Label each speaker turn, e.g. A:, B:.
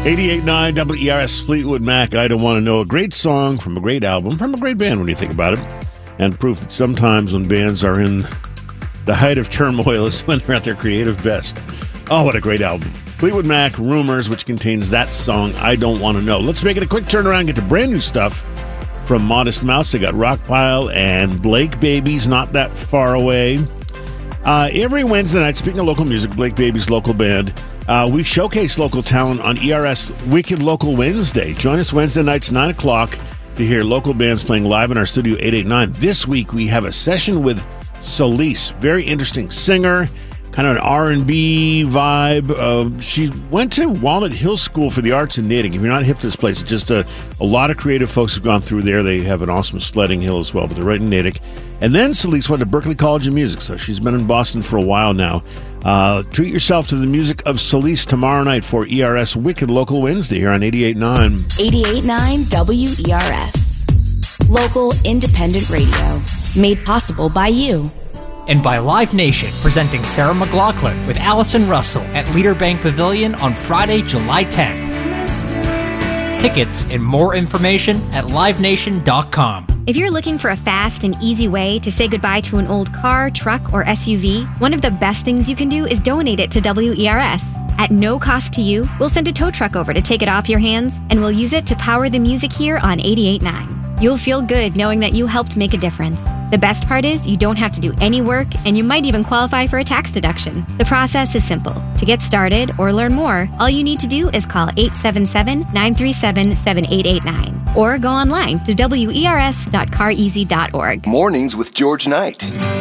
A: 88.9 WERS Fleetwood Mac, I Don't Want to Know. A great song from a great album, from a great band when you think about it. And proof that sometimes when bands are in the height of turmoil is when they're at their creative best. Oh, what a great album. Fleetwood Mac, Rumors, which contains that song, I Don't Want to Know. Let's make it a quick turnaround and get to brand new stuff from Modest Mouse. They got Rockpile and Blake Baby's Not That Far Away. Every Wednesday night, speaking of local music, Blake Baby's local band, we showcase local talent on ERS Wicked Local Wednesday. Join us Wednesday nights, 9 o'clock, to hear local bands playing live in our studio, 889. This week, we have a session with Solis, very interesting singer, kind of an R&B vibe. She went to Walnut Hill School for the Arts in Natick. If you're not hip to this place, it's just a lot of creative folks have gone through there. They have an awesome sledding hill as well, but they're right in Natick. And then Solis went to Berklee College of Music, so she's been in Boston for a while now. Treat yourself to the music of Solis tomorrow night for ERS Wicked Local Wednesday here on 88.9.
B: 88.9 WERS. Local independent radio. Made possible by you.
C: And by Live Nation, presenting Sarah McLachlan with Allison Russell at Leader Bank Pavilion on Friday, July 10th. Tickets and more information at livenation.com.
D: If you're looking for a fast and easy way to say goodbye to an old car, truck, or SUV, one of the best things you can do is donate it to WERS. At no cost to you, we'll send a tow truck over to take it off your hands, and we'll use it to power the music here on 88.9. You'll feel good knowing that you helped make a difference. The best part is you don't have to do any work, and you might even qualify for a tax deduction. The process is simple. To get started or learn more, all you need to do is call 877-937-7889 or go online to wers.careasy.org.
E: Mornings with George Knight.